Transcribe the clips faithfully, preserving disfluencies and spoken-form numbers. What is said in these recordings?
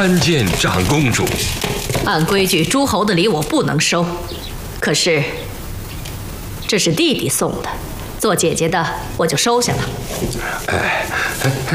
参见长公主。 按规矩，诸侯的礼我不能收，可是这是弟弟送的，做姐姐的我就收下了。 哎，哎哎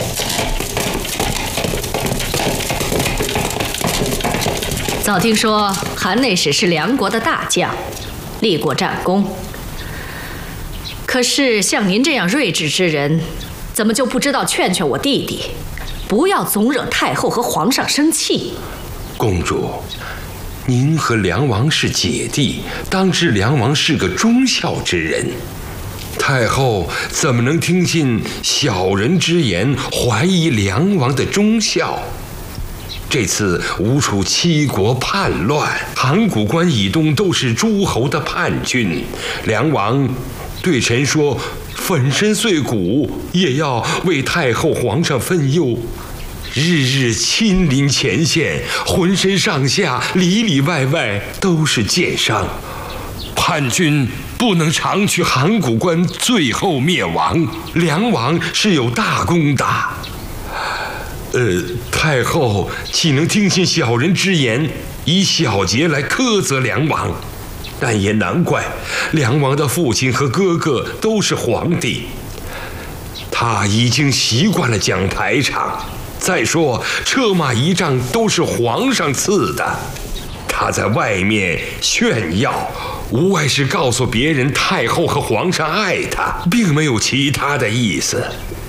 早听说韩内史是梁国的大将，立过战功。可是像您这样睿智之人，怎么就不知道劝劝我弟弟，不要总惹太后和皇上生气？ 公主，您和梁王是姐弟，当知梁王是个忠孝之人。太后怎么能听信小人之言，怀疑梁王的忠孝？这次吴楚七国叛乱，函谷关以东都是诸侯的叛军，梁王对臣说，粉身碎骨也要为太后皇上分忧，日日亲临前线，浑身上下里里外外都是箭伤，叛军不能长驱函谷关，最后灭亡。梁王是有大功的。呃，太后岂能听信小人之言，以小节来苛责梁王？但也难怪，梁王的父亲和哥哥都是皇帝，他已经习惯了讲排场。再说，车马仪仗都是皇上赐的，他在外面炫耀，无外是告诉别人太后和皇上爱他，并没有其他的意思。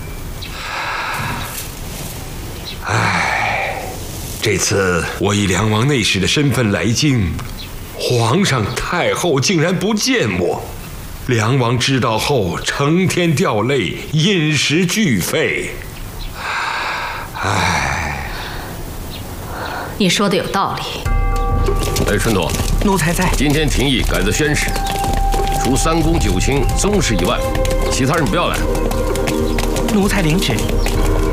唉，这次我以梁王内史的身份来京，皇上太后竟然不见我，梁王知道后成天掉泪，饮食俱废。唉， 你说的有道理。 哎，春朵， 奴才在。 今天廷议改则宣誓，除三公九卿、宗室以外，其他人不要来。 奴才领旨。